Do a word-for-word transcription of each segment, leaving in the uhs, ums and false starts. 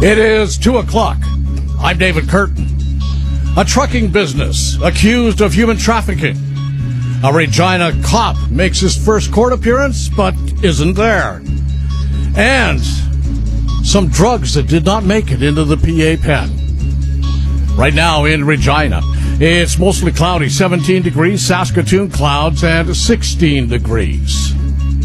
It is two o'clock. I'm David Curtin. A trucking business accused of human trafficking. A Regina cop makes his first court appearance, but isn't there. And some drugs that did not make it into the P A pen. Right now in Regina, it's mostly cloudy, seventeen degrees, Saskatoon clouds, and sixteen degrees.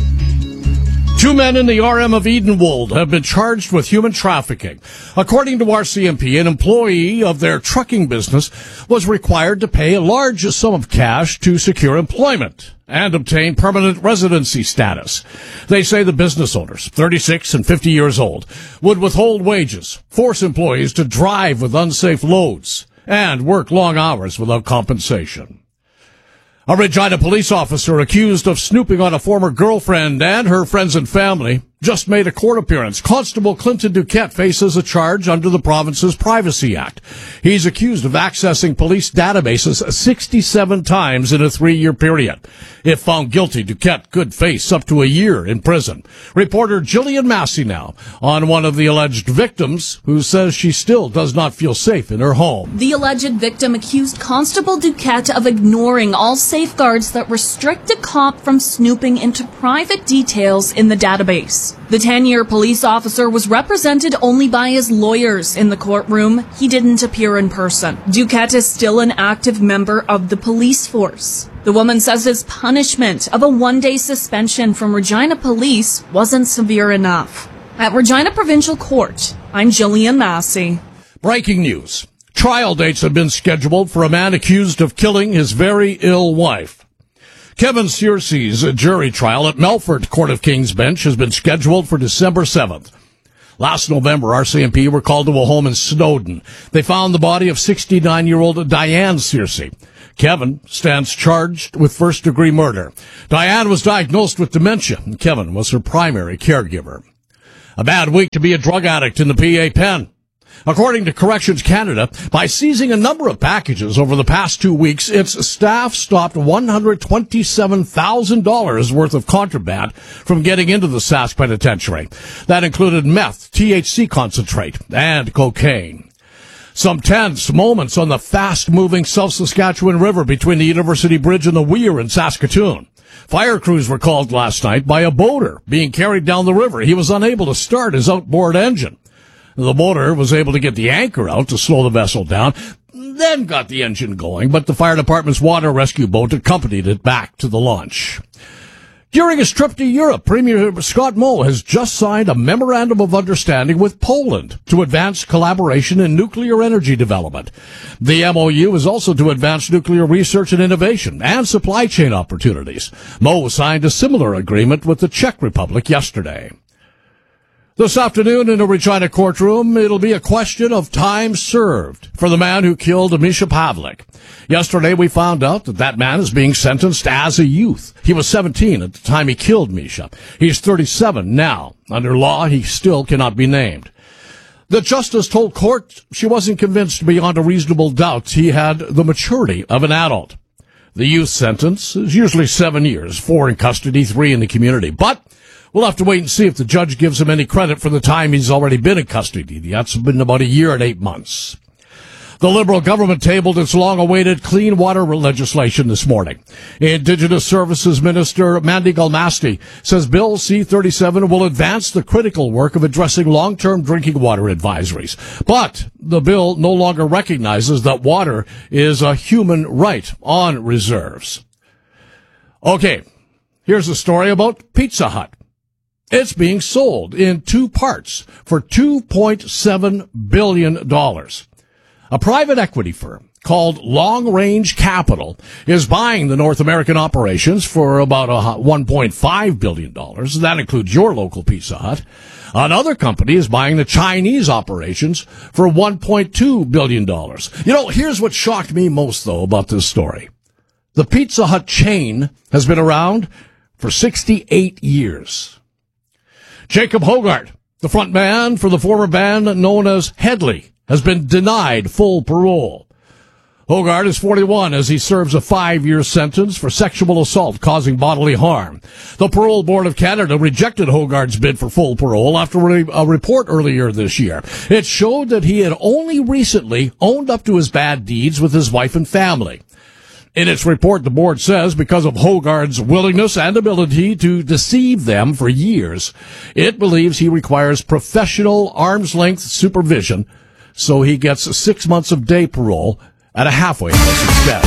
Two men in the R M of Edenwold have been charged with human trafficking. According to R C M P, an employee of their trucking business was required to pay a large sum of cash to secure employment and obtain permanent residency status. They say the business owners, thirty-six and fifty years old, would withhold wages, force employees to drive with unsafe loads, and work long hours without compensation. A Regina police officer accused of snooping on a former girlfriend and her friends and family just made a court appearance. Constable Clinton Duquette faces a charge under the province's Privacy Act. He's accused of accessing police databases sixty-seven times in a three-year period. If found guilty, Duquette could face up to a year in prison. Reporter Jillian Massey now on one of the alleged victims, who says she still does not feel safe in her home. The alleged victim accused Constable Duquette of ignoring all safeguards that restrict a cop from snooping into private details in the database. The ten-year police officer was represented only by his lawyers in the courtroom. He didn't appear in person. Duquette is still an active member of the police force. The woman says his punishment of a one-day suspension from Regina Police wasn't severe enough. At Regina Provincial Court, I'm Jillian Massey. Breaking news. Trial dates have been scheduled for a man accused of killing his very ill wife. Kevin Searcy's jury trial at Melfort Court of King's Bench has been scheduled for December seventh. Last November, R C M P were called to a home in Snowdon. They found the body of sixty-nine-year-old Diane Searcy. Kevin stands charged with first-degree murder. Diane was diagnosed with dementia, and Kevin was her primary caregiver. A bad week to be a drug addict in the P A pen. According to Corrections Canada, by seizing a number of packages over the past two weeks, its staff stopped one hundred twenty-seven thousand dollars worth of contraband from getting into the Sask Penitentiary. That included meth, T H C concentrate, and cocaine. Some tense moments on the fast-moving South Saskatchewan River between the University Bridge and the Weir in Saskatoon. Fire crews were called last night by a boater being carried down the river. He was unable to start his outboard engine. The boater was able to get the anchor out to slow the vessel down, then got the engine going, but the fire department's water rescue boat accompanied it back to the launch. During his trip to Europe, Premier Scott Moe has just signed a memorandum of understanding with Poland to advance collaboration in nuclear energy development. The M O U is also to advance nuclear research and innovation and supply chain opportunities. Moe signed a similar agreement with the Czech Republic yesterday. This afternoon in a Regina courtroom, it'll be a question of time served for the man who killed Misha Pavlik. Yesterday, we found out that that man is being sentenced as a youth. He was seventeen at the time he killed Misha. He's thirty-seven now. Under law, he still cannot be named. The justice told court she wasn't convinced beyond a reasonable doubt he had the maturity of an adult. The youth sentence is usually seven years, four in custody, three in the community. But we'll have to wait and see if the judge gives him any credit for the time he's already been in custody. That's been about a year and eight months. The Liberal government tabled its long-awaited clean water legislation this morning. Indigenous Services Minister Mandy Galmasti says Bill C thirty-seven will advance the critical work of addressing long-term drinking water advisories. But the bill no longer recognizes that water is a human right on reserves. Okay, here's a story about Pizza Hut. It's being sold in two parts for two point seven billion dollars. A private equity firm called Long Range Capital is buying the North American operations for about one point five billion dollars. That includes your local Pizza Hut. Another company is buying the Chinese operations for one point two billion dollars. You know, here's what shocked me most, though, about this story. The Pizza Hut chain has been around for sixty-eight years. Jacob Hogarth, the front man for the former band known as Headley, has been denied full parole. Hogard is forty-one as he serves a five-year sentence for sexual assault causing bodily harm. The Parole Board of Canada rejected Hogard's bid for full parole after a report earlier this year. It showed that he had only recently owned up to his bad deeds with his wife and family. In its report, the board says because of Hogard's willingness and ability to deceive them for years, it believes he requires professional arm's-length supervision, so he gets six months of day parole at a halfway house instead.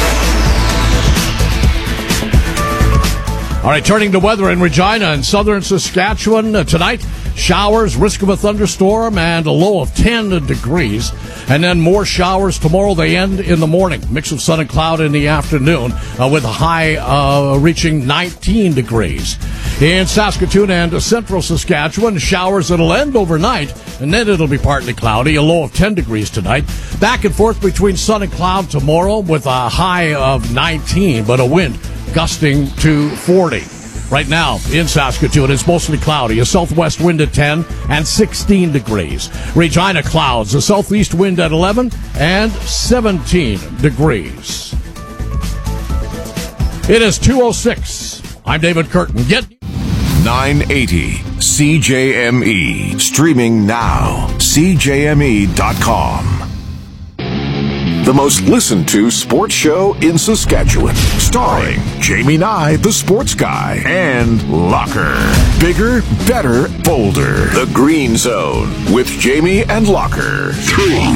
All right, turning to weather in Regina and southern Saskatchewan uh, tonight. Showers, risk of a thunderstorm, and a low of ten degrees. And then more showers tomorrow. They end in the morning. Mix of sun and cloud in the afternoon uh, with a high uh, reaching nineteen degrees. In Saskatoon and central Saskatchewan, showers that'll end overnight, and then it'll be partly cloudy, a low of ten degrees tonight. Back and forth between sun and cloud tomorrow with a high of nineteen, but a wind gusting to forty. Right now in Saskatoon, it's mostly cloudy, a southwest wind at ten and sixteen degrees. Regina clouds, a southeast wind at eleven and seventeen degrees. It is two oh six. I'm David Curtin. Get nine eighty C J M E. Streaming now. C J M E dot com. The most listened to sports show in Saskatchewan. Starring Jamie Nye, the sports guy, and Locker. Bigger, better, bolder. The Green Zone with Jamie and Locker. Three,